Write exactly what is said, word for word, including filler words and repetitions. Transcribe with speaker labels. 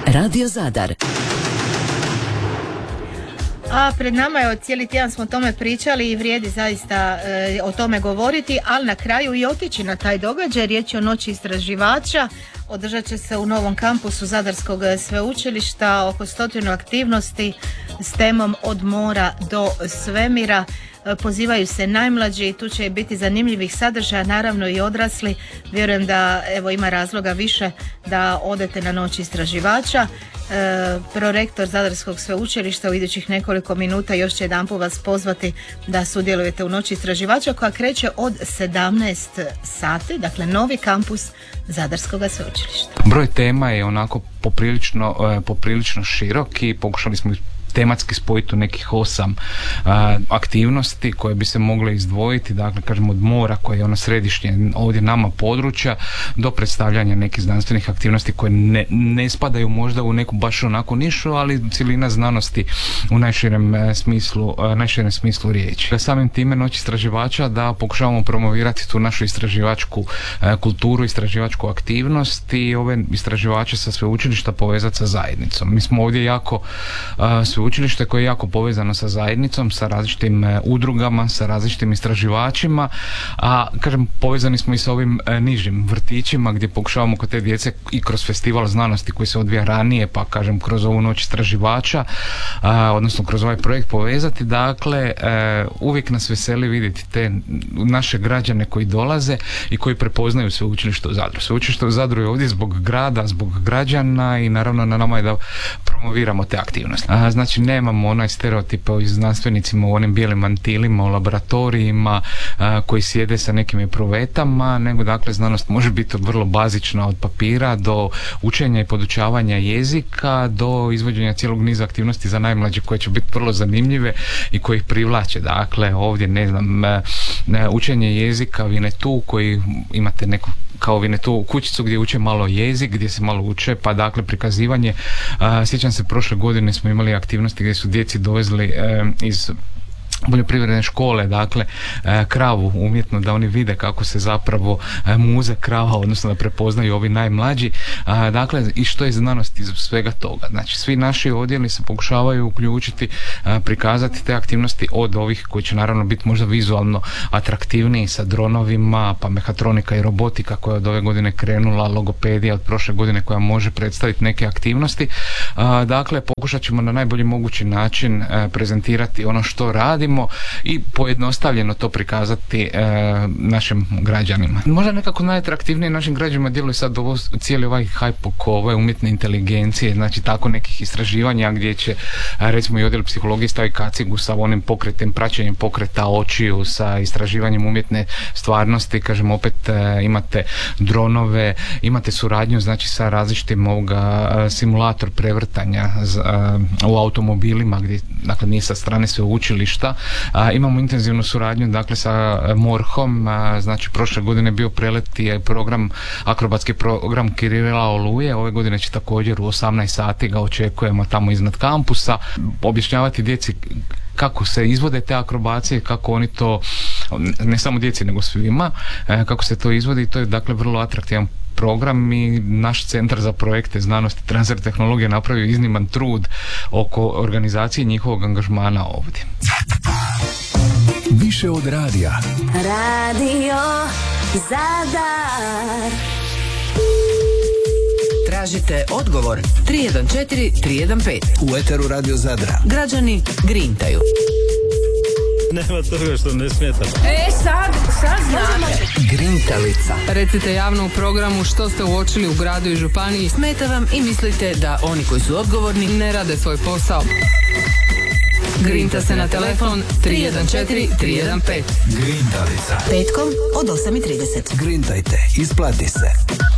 Speaker 1: Radio Zadar.
Speaker 2: A pred nama je, od cijeli tjedan smo o tome pričali i vrijedi zaista e, o tome govoriti, ali na kraju i otići na taj događaj. Riječ je o noći istraživača. Održat će se u novom kampusu Zadarskog sveučilišta, oko stotinu aktivnosti s temom od mora do svemira. Pozivaju se najmlađi, tu će biti zanimljivih sadržaja, naravno i odrasli. Vjerujem da evo ima razloga više da odete na noć istraživača. E, prorektor Zadarskog sveučilišta u idućih nekoliko minuta još će jedanput vas pozvati da sudjelujete u noći istraživača koja kreće od sedamnaest sati, dakle novi kampus Zadarskog sveučilišta.
Speaker 3: Broj tema je onako poprilično, poprilično širok i pokušali smo tematski spojiti u nekih osam a, aktivnosti koje bi se mogle izdvojiti, dakle kažemo od mora koje je ono središnje ovdje nama područja do predstavljanja nekih znanstvenih aktivnosti koje ne, ne spadaju možda u neku baš onako nišu, ali cjelina znanosti u najširem e, smislu, e, najširem smislu riječi. Samim time noć istraživača da pokušavamo promovirati tu našu istraživačku e, kulturu, istraživačku aktivnost i ove istraživače sa sveučilišta povezati sa zajednicom. Mi smo ovdje jako e, sveučilište koje je jako povezano sa zajednicom, sa različitim e, udrugama, sa različitim istraživačima, a kažem povezani smo i sa ovim e, nižim vrtićima gdje pokušavamo kod te djece i kroz festival znanosti koji se odvija ranije, pa kažem kroz ovu noć istraživača, a, odnosno kroz ovaj projekt povezati. Dakle, e, uvijek nas veseli vidjeti te naše građane koji dolaze i koji prepoznaju sveučilište u Zadru. Sveučilište u Zadru je ovdje zbog grada, zbog građana i naravno na nama je da promoviramo te aktivnosti. A, znači nemamo onaj stereotip o znanstvenicima u onim bijelim mantilima, u laboratorijima a, koji sjede sa nekim eprovetama, nego dakle znanost može biti vrlo bazična od papira do učenja i podučavanja jezika do izvođenja cijelog niza aktivnosti za najmlađe koje će biti vrlo zanimljive i koji ih privlače. Dakle ovdje ne znam učenje jezika Vinetu koji imate neku kao Vinetu kućicu gdje uče malo jezik, gdje se malo uče, pa dakle prikazivanje. A, sjećam se prošle godine smo imali aktivnosti gdje su djeci dovezli e, iz poljoprivredne škole, dakle e, kravu umjetno da oni vide kako se zapravo e, muze krava, odnosno da prepoznaju ovi najmlađi. A, dakle i što je znanost iz svega toga. Znači svi naši odjeli se pokušavaju uključiti, a, prikazati te aktivnosti od ovih koji će naravno biti možda vizualno atraktivniji sa dronovima, pa mehatronika i robotika koja je od ove godine krenula, logopedija od prošle godine koja može predstaviti neke aktivnosti. A, dakle pokušat ćemo na najbolji mogući način a, prezentirati ono što radimo i pojednostavljeno to prikazati e, našim građanima. Možda nekako najatraktivnije našim građanima djeluje sad ovo, cijeli ovaj hype oko ove umjetne inteligencije, znači tako nekih istraživanja gdje će recimo i odjel psihologije staviti kacigu sa onim pokretem, praćenjem pokreta očiju, sa istraživanjem umjetne stvarnosti, kažem opet e, imate dronove, imate suradnju znači sa različitim ovoga e, simulator prevrtanja z, e, u automobilima gdje dakle nije sa strane sveučilišta. A, imamo intenzivnu suradnju dakle sa MORH-om, a, znači prošle godine je bio prelet i program, akrobatski program Kirila Oluje, ove godine će također u osamnaest sati ga očekujemo tamo iznad kampusa, objašnjavati djeci kako se izvode te akrobacije, kako oni to, ne samo djeci nego svima, kako se to izvodi i to je dakle vrlo atraktivan program i naš centar za projekte znanosti i transfer tehnologije napravio izniman trud oko organizacije njihovog angažmana ovdje.
Speaker 4: Više od radija.
Speaker 1: Radio Zadar.
Speaker 5: Tražite odgovor tri jedan četiri tri jedan pet.
Speaker 4: U eteru Radio Zadra.
Speaker 5: Građani grintaju.
Speaker 6: Nema toga što ne smeta.
Speaker 5: E, sad, sad znate. Grintalica.
Speaker 7: Recite javno u programu što ste uočili u gradu i županiji.
Speaker 5: Smeta vam i mislite da oni koji su odgovorni
Speaker 7: ne rade svoj posao. Grinta se na telefon tri jedan četiri tri jedan pet.
Speaker 4: Grintalica.
Speaker 5: Petkom od osam i trideset.
Speaker 4: Grintajte, isplati se.